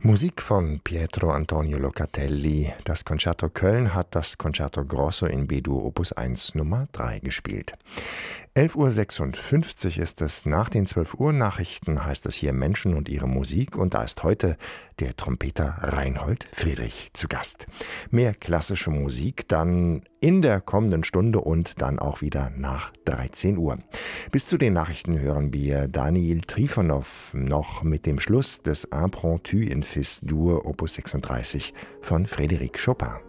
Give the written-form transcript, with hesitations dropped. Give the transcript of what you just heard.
Musik von Pietro Antonio Locatelli. Das Concerto Köln hat das Concerto Grosso in B-Dur Opus 1 Nummer 3 gespielt. 11.56 Uhr ist es. Nach den 12 Uhr Nachrichten heißt es hier Menschen und ihre Musik, und da ist heute der Trompeter Reinhold Friedrich zu Gast. Mehr klassische Musik dann in der kommenden Stunde und dann auch wieder nach 13 Uhr. Bis zu den Nachrichten hören wir Daniil Trifonov noch mit dem Schluss des Impromptu in Fis-Dur Opus 36 von Frédéric Chopin.